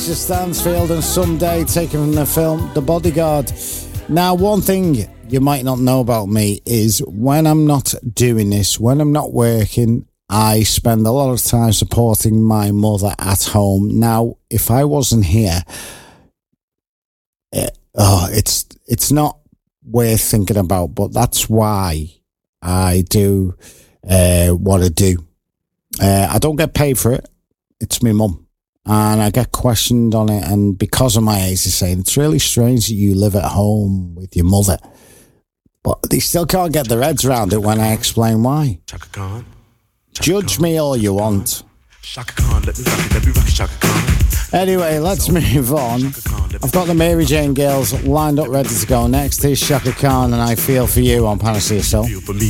Stansfield and Someday, taken from the film The Bodyguard. Now, one thing you might not know about me is when I'm not doing this, when I'm not working, I spend a lot of time supporting my mother at home. Now, if I wasn't here, it's not worth thinking about, but that's why I do what I do. I don't get paid for it. It's my mum. And I get questioned on it, and because of my age, they're saying it's really strange that you live at home with your mother. But they still can't get their heads around it when I explain why. Chaka Khan. Judge me all you want. Anyway, let's move on. I've got the Mary Jane Girls lined up ready to go next. Here's Shaka Khan and I Feel For You on Panacea Soul.